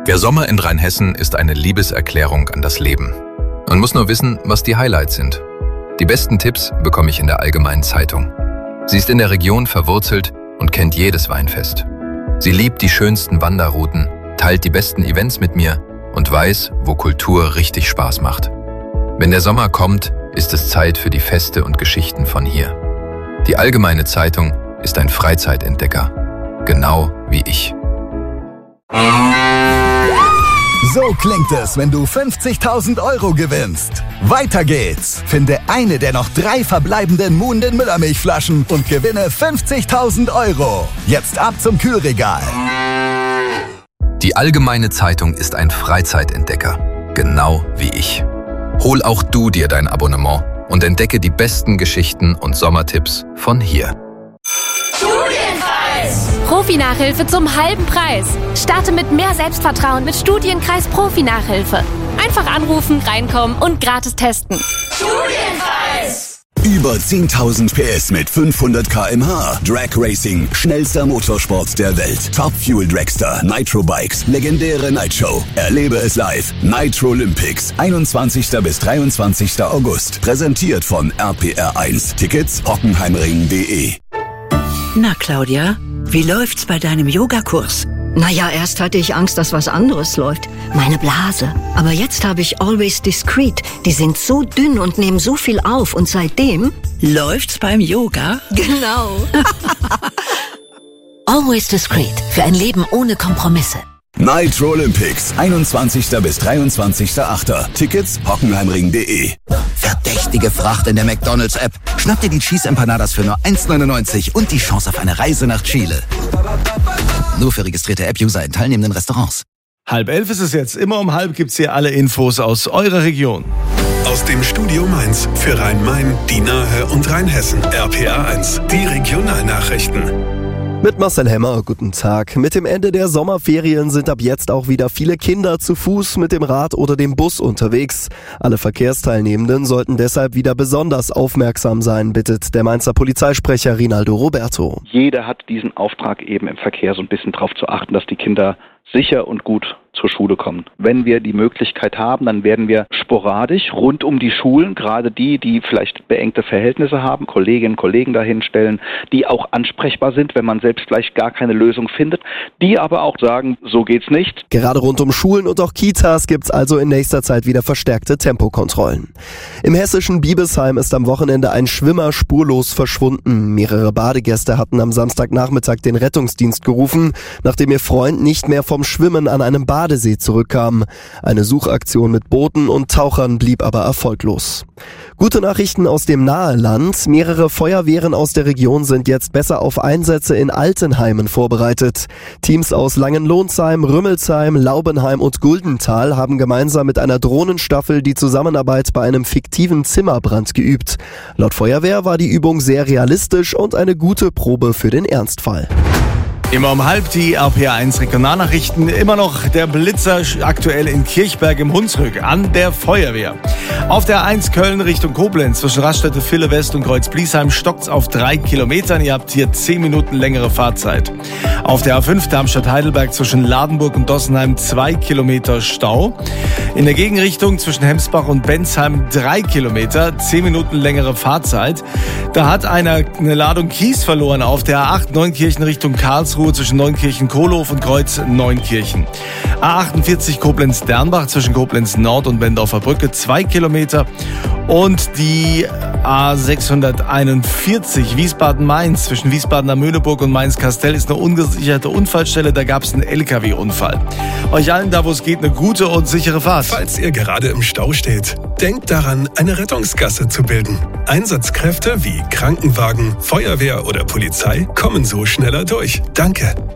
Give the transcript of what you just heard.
Der Sommer in Rheinhessen ist eine Liebeserklärung an das Leben. Man muss nur wissen, was die Highlights sind. Die besten Tipps bekomme ich in der Allgemeinen Zeitung. Sie ist in der Region verwurzelt und kennt jedes Weinfest. Sie liebt die schönsten Wanderrouten, teilt die besten Events mit mir und weiß, wo Kultur richtig Spaß macht. Wenn der Sommer kommt, ist es Zeit für die Feste und Geschichten von hier. Die Allgemeine Zeitung ist ein Freizeitentdecker, genau wie ich. So klingt es, wenn du 50.000 Euro gewinnst. Weiter geht's. Finde eine der noch 3 verbleibenden Muhnden Müllermilchflaschen und gewinne 50.000 Euro. Jetzt ab zum Kühlregal. Die Allgemeine Zeitung ist ein Freizeitentdecker, genau wie ich. Hol auch du dir dein Abonnement und entdecke die besten Geschichten und Sommertipps von hier. Studienkreis! Profi-Nachhilfe zum halben Preis. Starte mit mehr Selbstvertrauen mit Studienkreis Profi-Nachhilfe. Einfach anrufen, reinkommen und gratis testen. Studienkreis! Über 10.000 PS mit 500 km/h. Drag Racing, schnellster Motorsport der Welt. Top Fuel Dragster, Nitro Bikes, legendäre Nightshow. Erlebe es live. Nitro Olympics, 21. bis 23. August. Präsentiert von RPR1. Tickets hockenheimring.de. Na, Claudia, wie läuft's bei deinem Yogakurs? Naja, erst hatte ich Angst, dass was anderes läuft. Meine Blase. Aber jetzt habe ich Always Discreet. Die sind so dünn und nehmen so viel auf. Und seitdem... Läuft's beim Yoga? Genau. Always Discreet. Für ein Leben ohne Kompromisse. Nitro Olympics, 21. bis 23.8. Tickets hockenheimring.de. Verdächtige Fracht in der McDonald's-App. Schnapp dir die Cheese Empanadas für nur 1,99 und die Chance auf eine Reise nach Chile. Nur für registrierte App-User in teilnehmenden Restaurants. 10:30 ist es jetzt. Immer um 10:30 gibt's hier alle Infos aus eurer Region. Aus dem Studio Mainz für Rhein-Main, die Nahe und Rheinhessen. RPR1, die Regionalnachrichten. Mit Marcel Hemmer, guten Tag. Mit dem Ende der Sommerferien sind ab jetzt auch wieder viele Kinder zu Fuß, mit dem Rad oder dem Bus unterwegs. Alle Verkehrsteilnehmenden sollten deshalb wieder besonders aufmerksam sein, bittet der Mainzer Polizeisprecher Rinaldo Roberto. Jeder hat diesen Auftrag eben im Verkehr so ein bisschen darauf zu achten, dass die Kinder sicher und gut zur Schule kommen. Wenn wir die Möglichkeit haben, dann werden wir sporadisch rund um die Schulen, gerade die vielleicht beengte Verhältnisse haben, Kolleginnen und Kollegen dahinstellen, die auch ansprechbar sind, wenn man selbst vielleicht gar keine Lösung findet, die aber auch sagen, so geht's nicht. Gerade rund um Schulen und auch Kitas gibt's also in nächster Zeit wieder verstärkte Tempokontrollen. Im hessischen Biebesheim ist am Wochenende ein Schwimmer spurlos verschwunden. Mehrere Badegäste hatten am Samstagnachmittag den Rettungsdienst gerufen, nachdem ihr Freund nicht mehr vom Schwimmen an einem Badesee zurückkam. Eine Suchaktion mit Booten und Tauchern blieb aber erfolglos. Gute Nachrichten aus dem Naheland. Mehrere Feuerwehren aus der Region sind jetzt besser auf Einsätze in Altenheimen vorbereitet. Teams aus Langenlohnsheim, Rümmelsheim, Laubenheim und Guldental haben gemeinsam mit einer Drohnenstaffel die Zusammenarbeit bei einem fiktiven Zimmerbrand geübt. Laut Feuerwehr war die Übung sehr realistisch und eine gute Probe für den Ernstfall. Immer um 10:30 die RPR1 Regionalnachrichten. Immer noch der Blitzer aktuell in Kirchberg im Hunsrück an der Feuerwehr. Auf der A1 Köln Richtung Koblenz zwischen Raststätte Ville West und Kreuz-Bliesheim stockt's auf 3 Kilometern. Ihr habt hier 10 Minuten längere Fahrzeit. Auf der A5 Darmstadt-Heidelberg zwischen Ladenburg und Dossenheim 2 Kilometer Stau. In der Gegenrichtung zwischen Hemsbach und Bensheim 3 Kilometer, 10 Minuten längere Fahrzeit. Da hat einer eine Ladung Kies verloren auf der A8 Neunkirchen Richtung Karlsruhe zwischen Neunkirchen Kohlhof und Kreuz Neunkirchen. A48 Koblenz-Dernbach zwischen Koblenz Nord und Bendorfer Brücke 2 Kilometer. Und die A641 Wiesbaden-Mainz zwischen Wiesbaden am Möhneburg und Mainz-Kastell ist eine ungesicherte Unfallstelle. Da gab es einen LKW-Unfall. Euch allen da, wo es geht, eine gute und sichere Fahrt. Falls ihr gerade im Stau steht, denkt daran, eine Rettungsgasse zu bilden. Einsatzkräfte wie Krankenwagen, Feuerwehr oder Polizei kommen so schneller durch. Danke.